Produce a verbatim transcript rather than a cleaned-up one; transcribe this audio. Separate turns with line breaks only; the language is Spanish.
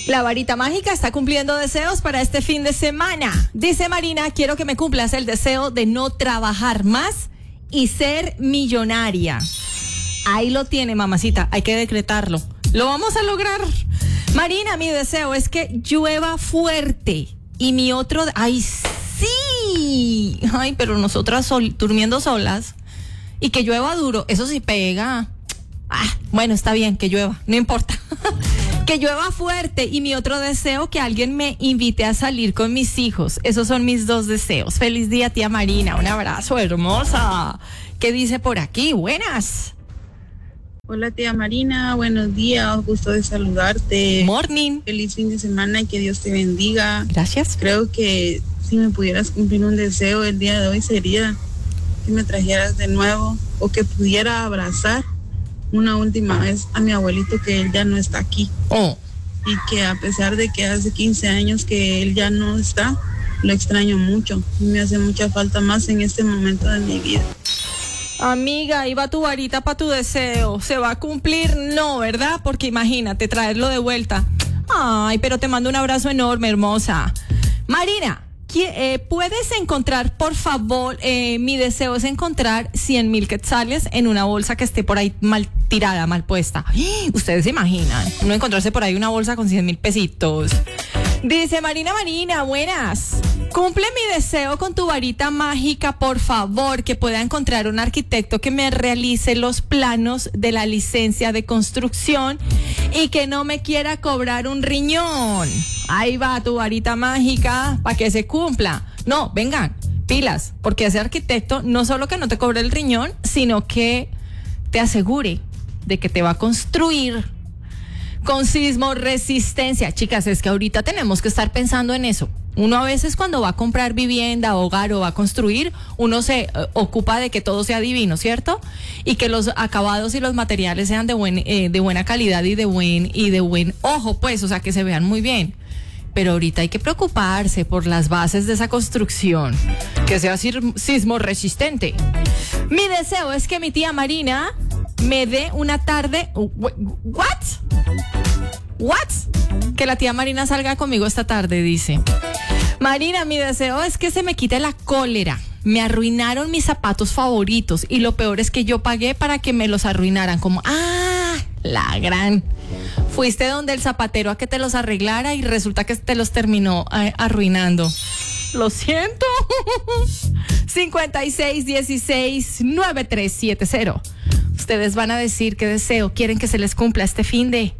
La varita mágica está cumpliendo deseos para este fin de semana. Dice Marina, quiero que me cumplas el deseo de no trabajar más y ser millonaria. Ahí lo tiene, mamacita, hay que decretarlo. Lo vamos a lograr. Marina, mi deseo es que llueva fuerte. Y mi otro, ay, sí. Ay, pero nosotras sol, durmiendo solas. Y que llueva duro, eso sí pega. Ah, bueno, está bien, que llueva, no importa. Que llueva fuerte. Y mi otro deseo, que alguien me invite a salir con mis hijos. Esos son mis dos deseos. Feliz día, tía Marina. Un abrazo, hermosa. ¿Qué dice por aquí? Buenas.
Hola, tía Marina. Buenos días. Gusto de saludarte.
Morning.
Feliz fin de semana y que Dios te bendiga.
Gracias.
Creo que si me pudieras cumplir un deseo el día de hoy sería que me trajeras de nuevo o que pudiera abrazar una última vez a mi abuelito, que él ya no está aquí.
Oh.
Y que a pesar de que hace quince años que él ya no está, lo extraño mucho y me hace mucha falta más en este momento de mi vida.
Amiga, ahí va tu varita para tu deseo. ¿Se va a cumplir? No, ¿verdad? Porque imagínate, traerlo de vuelta. Ay, pero te mando un abrazo enorme, hermosa. Marina, Eh, ¿puedes encontrar, por favor, eh, mi deseo es encontrar cien mil quetzales en una bolsa que esté por ahí mal tirada, mal puesta? Ustedes se imaginan, uno encontrarse por ahí una bolsa con cien mil pesitos. Dice Marina, Marina, buenas. Cumple mi deseo con tu varita mágica, por favor, que pueda encontrar un arquitecto que me realice los planos de la licencia de construcción y que no me quiera cobrar un riñón. Ahí va tu varita mágica para que se cumpla. No, vengan, pilas, porque ese arquitecto no solo que no te cobre el riñón, sino que te asegure de que te va a construir con sismo resistencia. Chicas, es que ahorita tenemos que estar pensando en eso. Uno a veces cuando va a comprar vivienda, hogar o va a construir, uno se uh, ocupa de que todo sea divino, ¿cierto? Y que los acabados y los materiales sean de buen, eh, de buena calidad y de buen y de buen ojo, pues, o sea, que se vean muy bien. Pero ahorita hay que preocuparse por las bases de esa construcción, que sea sismo resistente. Mi deseo es que mi tía Marina me dé una tarde. ¿What? ¿What? Que la tía Marina salga conmigo esta tarde, dice. Marina, mi deseo es que se me quite la cólera. Me arruinaron mis zapatos favoritos y lo peor es que yo pagué para que me los arruinaran. Como, ah, la gran. Fuiste donde el zapatero a que te los arreglara y resulta que te los terminó eh, arruinando. Lo siento. cincuenta y seis dieciséis noventa y tres setenta. Ustedes van a decir qué deseo quieren que se les cumpla este fin de.